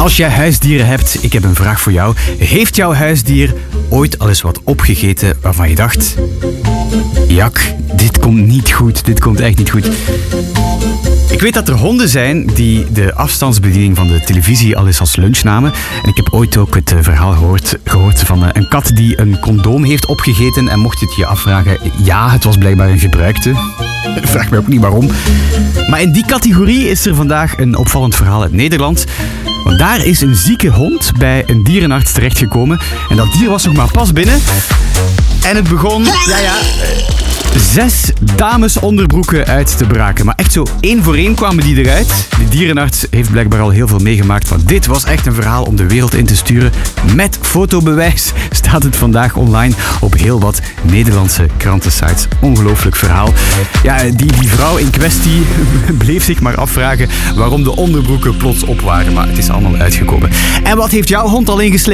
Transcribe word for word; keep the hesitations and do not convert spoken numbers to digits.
Als jij huisdieren hebt, ik heb een vraag voor jou. Heeft jouw huisdier ooit al eens wat opgegeten waarvan je dacht... Jak, dit komt niet goed, dit komt echt niet goed. Ik weet dat er honden zijn die de afstandsbediening van de televisie al eens als lunch namen. En ik heb ooit ook het verhaal gehoord, gehoord van een kat die een condoom heeft opgegeten. En mocht je het je afvragen, ja, het was blijkbaar een gebruikte. Vraag me ook niet waarom. Maar in die categorie is er vandaag een opvallend verhaal uit Nederland. Want daar is een zieke hond bij een dierenarts terechtgekomen. En dat dier was nog maar pas binnen. En het begon, ja ja, zes damesonderbroeken uit te braken. Maar echt zo één voor één kwamen die eruit. De dierenarts heeft blijkbaar al heel veel meegemaakt. Maar dit was echt een verhaal om de wereld in te sturen. Met fotobewijs staat het vandaag online op heel wat Nederlandse krantensites. Ongelooflijk verhaal. Ja, die, die vrouw in kwestie bleef zich maar afvragen waarom de onderbroeken plots op waren. Maar het is allemaal uitgekomen. En wat heeft jouw hond al ingeslikt?